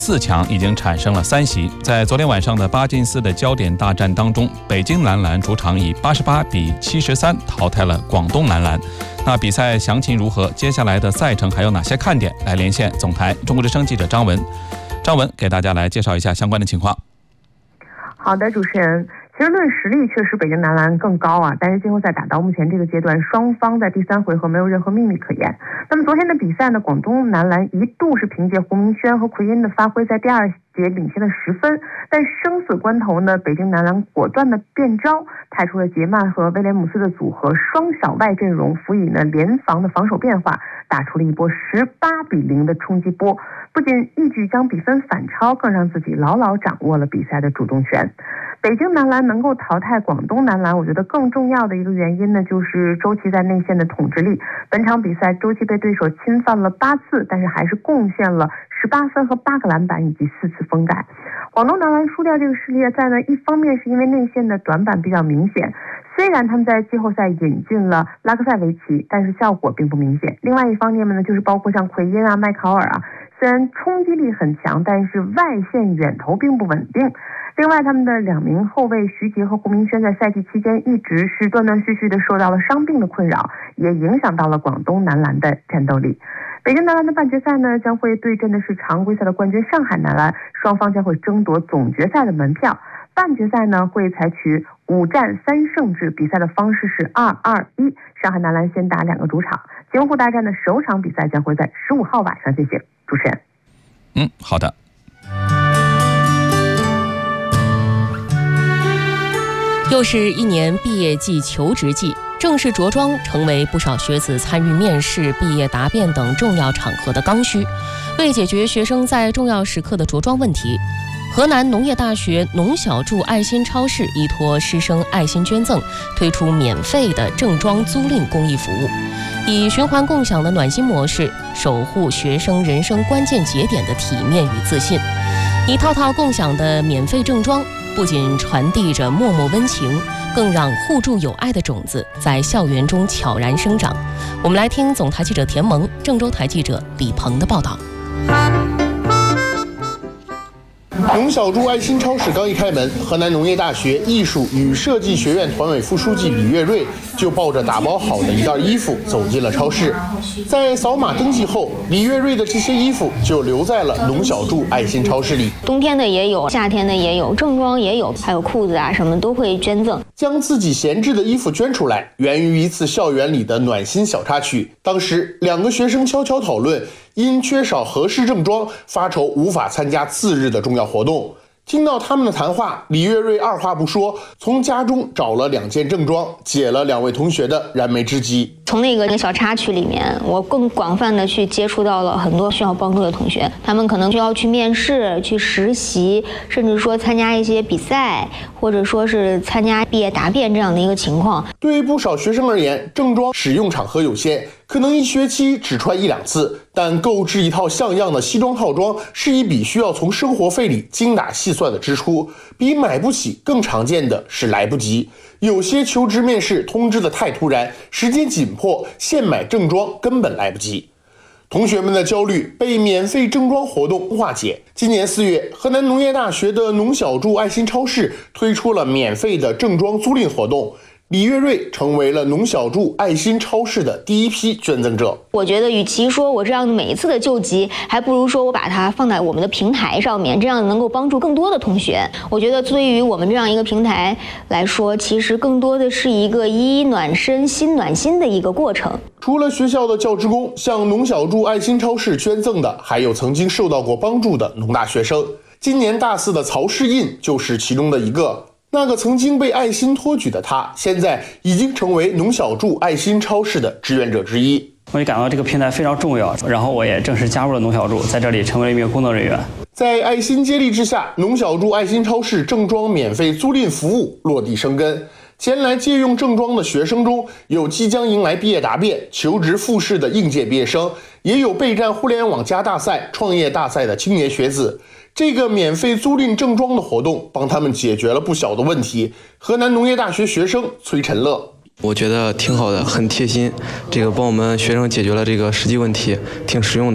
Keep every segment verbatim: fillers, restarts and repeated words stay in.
四强已经产生了三席。在昨天晚上的八进四的焦点大战当中，北京男篮主场以八十八比七十三淘汰了广东男篮。那比赛详情如何？接下来的赛程还有哪些看点？来连线总台中国之声记者张文。张文给大家来介绍一下相关的情况。 好的，主持人。其实论实力，确实北京男篮更高啊，但是季后赛打到目前这个阶段，双方在第三回合没有任何秘密可言。那么昨天的比赛呢，广东男篮一度是凭借胡明轩和奎因的发挥，在第二节领先了十分，但生死关头呢，北京男篮果断的变招，派出了杰曼和威廉姆斯的组合双小外阵容，辅以呢联防的防守变化，打出了一波十八比零的冲击波，不仅一举将比分反超，更让自己牢牢掌握了比赛的主动权。北京男篮能够淘汰广东男篮，我觉得更重要的一个原因呢，就是周琦在内线的统治力。本场比赛，周琦被对手侵犯了八次，但是还是贡献了十八分和八个篮板以及四次封盖。广东男篮输掉这个世界赛呢，一方面是因为内线的短板比较明显，虽然他们在季后赛引进了拉克塞维奇，但是效果并不明显。另外一方面呢，就是包括像奎因啊、麦考尔啊，虽然冲击力很强，但是外线远投并不稳定。另外，他们的两名后卫徐杰和胡明轩在赛季期间一直是断断续续的受到了伤病的困扰，也影响到了广东男篮的战斗力。北京男篮的半决赛呢，将会对阵的是常规赛的冠军上海男篮，双方将会争夺总决赛的门票。半决赛呢，会采取五战三胜制，比赛的方式是二二一，上海男篮先打两个主场。京沪大战的首场比赛将会在十五号晚上进行。主持人， 嗯，好的。 又是一年毕业季、求职季，正式着装成为不少学子参与面试、毕业答辩等重要场合的刚需。为解决学生在重要时刻的着装问题，河南农业大学农小筑爱心超市依托师生爱心捐赠，推出免费的正装租赁公益服务，以循环共享的暖心模式，守护学生人生关键节点的体面与自信。一套套共享的免费正装，不仅传递着默默温情，更让互助友爱的种子在校园中悄然生长。我们来听总台记者田萌、郑州台记者李鹏的报道。 农小筑爱心超市刚一开门，河南农业大学艺术与设计学院团委副书记李月瑞就抱着打包好的一袋衣服走进了超市。在扫码登记后，李月瑞的这些衣服就留在了农小筑爱心超市里。 冬天的也有，夏天的也有，正装也有，还有裤子啊什么都会捐赠。 将自己闲置的衣服捐出来，源于一次校园里的暖心小插曲。当时两个学生悄悄讨论，因缺少合适正装，发愁无法参加次日的重要活动。听到他们的谈话，李月瑞二话不说，从家中找了两件正装，解了两位同学的燃眉之急。 从那个小插曲里面，我更广泛的去接触到了很多需要帮助的同学，他们可能需要去面试、去实习，甚至说参加一些比赛，或者说是参加毕业答辩这样的一个情况。 对于不少学生而言，正装使用场合有限，可能一学期只穿一两次，但购置一套像样的西装套装是一笔需要从生活费里精打细算的支出，比买不起更常见的是来不及。有些求职面试通知的太突然，时间紧迫，现买正装根本来不及。同学们的焦虑被免费正装活动化解。今年四月，河南农业大学的农小筑爱心超市推出了免费的正装租赁活动。李月瑞成为了农小筑爱心超市的第一批捐赠者。 我觉得与其说我这样每一次的救急，还不如说我把它放在我们的平台上面，这样能够帮助更多的同学。我觉得对于我们这样一个平台来说，其实更多的是一个衣暖身心暖心的一个过程。 除了学校的教职工，向农小筑爱心超市捐赠的还有曾经受到过帮助的农大学生。今年大四的曹世印就是其中的一个。那个曾经被爱心托举的他，现在已经成为农小筑爱心超市的志愿者之一。 我也感到这个平台非常重要，然后我也正式加入了农小筑，在这里成为了一名工作人员。 在爱心接力之下，农小筑爱心超市正装免费租赁服务落地生根。前来借用正装的学生中，有即将迎来毕业答辩、求职复试的应届毕业生，也有备战互联网加大赛、创业大赛的青年学子。这个免费租赁正装的活动帮他们解决了不小的问题。河南农业大学学生崔晨乐， 我觉得挺好的，很贴心，这个帮我们学生解决了这个实际问题，挺实用的。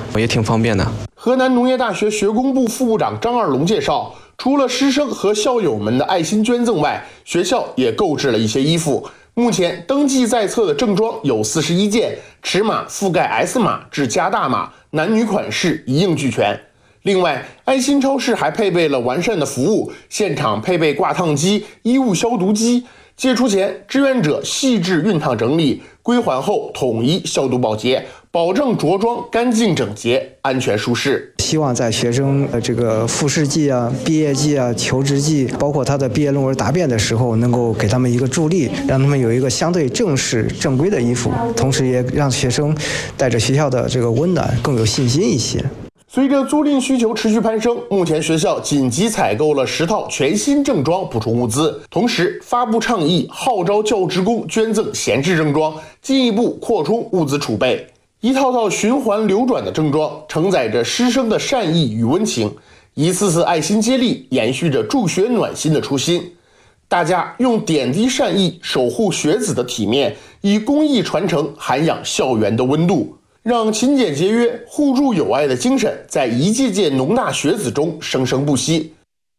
也挺方便的。 河南农业大学学工部副部长张二龙介绍，除了师生和校友们的爱心捐赠外，学校也购置了一些衣服。目前登记在册的正装有四十一件，尺码覆盖 S 码至加大码，男女款式一应俱全。另外，爱心超市还配备了完善的服务，现场配备挂烫机、衣物消毒机。借出前，志愿者细致熨烫整理，归还后统一消毒保洁，保证着装干净整洁、安全舒适。 希望在学生呃这个复试季啊、毕业季啊、求职季，包括他的毕业论文答辩的时候，能够给他们一个助力，让他们有一个相对正式、正规的衣服，同时也让学生带着学校的这个温暖更有信心一些。 随着租赁需求持续攀升，目前学校紧急采购了十套全新正装补充物资，同时发布倡议，号召教职工捐赠闲置正装，进一步扩充物资储备。一套套循环流转的正装，承载着师生的善意与温情，一次次爱心接力，延续着助学暖心的初心。大家用点滴善意守护学子的体面，以公益传承涵养校园的温度。让勤俭节约、互助友爱的精神在一届届农大学子中生生不息。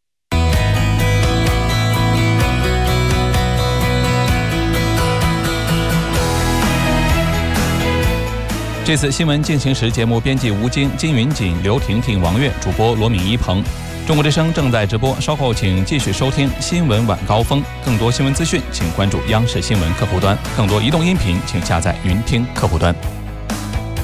这次新闻进行时节目编辑吴京、金云锦、刘婷婷、王悦，主播罗敏一鹏。中国之声正在直播，稍后请继续收听新闻晚高峰。更多新闻资讯，请关注央视新闻客户端；更多移动音频，请下载云听客户端。